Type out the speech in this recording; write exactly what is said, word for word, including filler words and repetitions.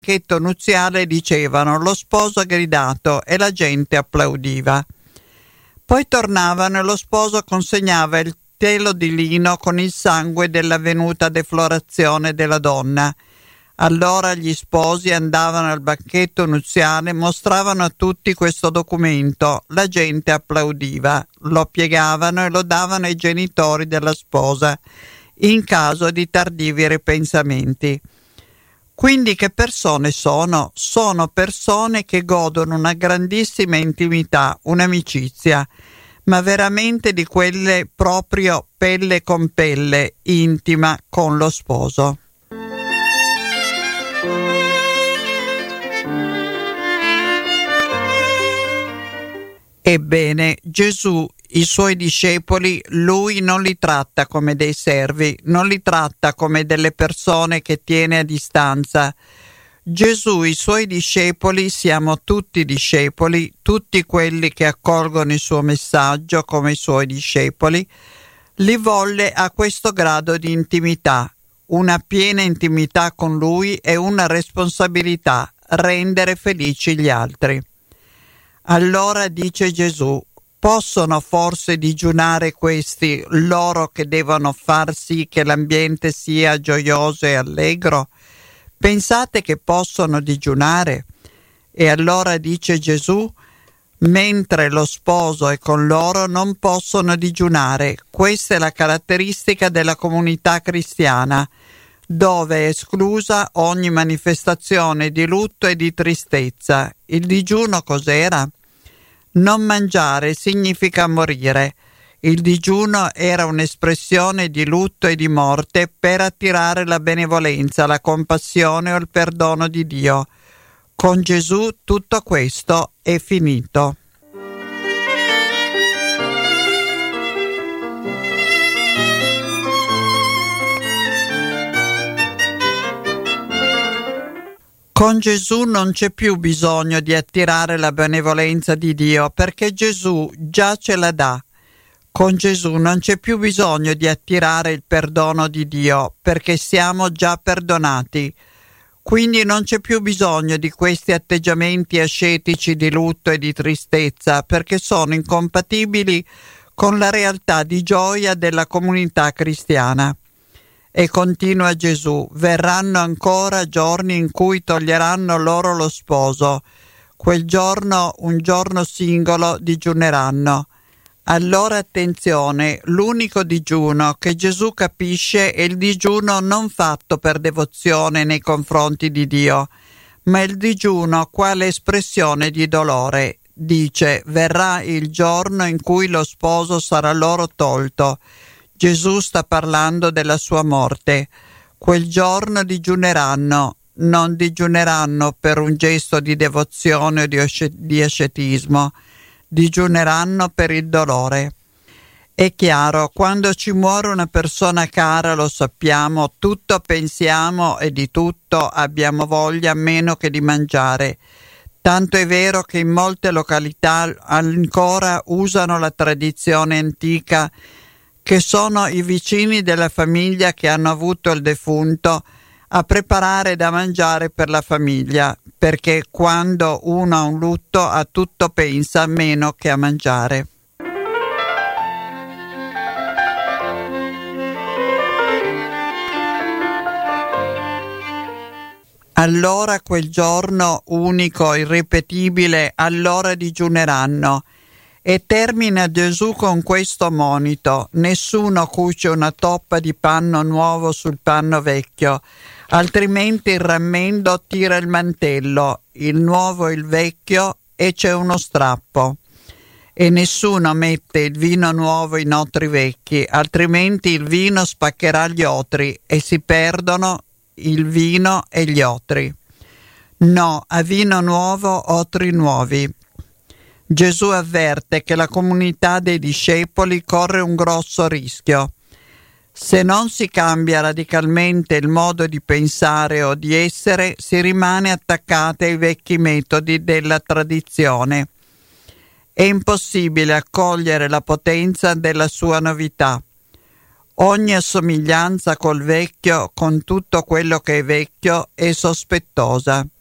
banchetto nuziale dicevano: lo sposo ha gridato, e la gente applaudiva. Poi tornavano e lo sposo consegnava il telo di lino con il sangue dell'avvenuta deflorazione della donna. Allora gli sposi andavano al banchetto nuziale, mostravano a tutti questo documento, la gente applaudiva, lo piegavano e lo davano ai genitori della sposa in caso di tardivi ripensamenti. Quindi che persone sono? Sono persone che godono una grandissima intimità, un'amicizia, ma veramente di quelle proprio pelle con pelle, intima con lo sposo. Ebbene, Gesù, i suoi discepoli, lui non li tratta come dei servi, non li tratta come delle persone che tiene a distanza. Gesù, i suoi discepoli, siamo tutti discepoli, tutti quelli che accolgono il suo messaggio come i suoi discepoli, li volle a questo grado di intimità, una piena intimità con lui e una responsabilità, rendere felici gli altri. Allora dice Gesù: possono forse digiunare questi, loro che devono far sì che l'ambiente sia gioioso e allegro? Pensate che possono digiunare? E allora dice Gesù: mentre lo sposo è con loro non possono digiunare. Questa è la caratteristica della comunità cristiana, dove è esclusa ogni manifestazione di lutto e di tristezza. Il digiuno cos'era? Non mangiare significa morire. Il digiuno era un'espressione di lutto e di morte per attirare la benevolenza, la compassione o il perdono di Dio. Con Gesù tutto questo è finito. Con Gesù non c'è più bisogno di attirare la benevolenza di Dio, perché Gesù già ce la dà. Con Gesù non c'è più bisogno di attirare il perdono di Dio, perché siamo già perdonati. Quindi non c'è più bisogno di questi atteggiamenti ascetici di lutto e di tristezza, perché sono incompatibili con la realtà di gioia della comunità cristiana. E continua Gesù: verranno ancora giorni in cui toglieranno loro lo sposo. Quel giorno, un giorno singolo, digiuneranno. Allora attenzione, l'unico digiuno che Gesù capisce è il digiuno non fatto per devozione nei confronti di Dio, ma il digiuno quale espressione di dolore. Dice: verrà il giorno in cui lo sposo sarà loro tolto. Gesù sta parlando della sua morte. Quel giorno digiuneranno, non digiuneranno per un gesto di devozione o di, asce- di ascetismo, digiuneranno per il dolore. È chiaro, quando ci muore una persona cara, lo sappiamo, tutto pensiamo e di tutto abbiamo voglia meno che di mangiare. Tanto è vero che in molte località ancora usano la tradizione antica, che sono i vicini della famiglia che hanno avuto il defunto a preparare da mangiare per la famiglia, perché quando uno ha un lutto a tutto pensa meno che a mangiare. Allora quel giorno unico, irripetibile, allora digiuneranno. E termina Gesù con questo monito: nessuno cuce una toppa di panno nuovo sul panno vecchio, altrimenti il rammendo tira il mantello, il nuovo e il vecchio, e c'è uno strappo. E nessuno mette il vino nuovo in otri vecchi, altrimenti il vino spaccherà gli otri e si perdono il vino e gli otri. No, a vino nuovo otri nuovi. Gesù avverte che la comunità dei discepoli corre un grosso rischio. Se non si cambia radicalmente il modo di pensare o di essere, si rimane attaccati ai vecchi metodi della tradizione. È impossibile accogliere la potenza della sua novità. Ogni assomiglianza col vecchio, con tutto quello che è vecchio, è sospettosa.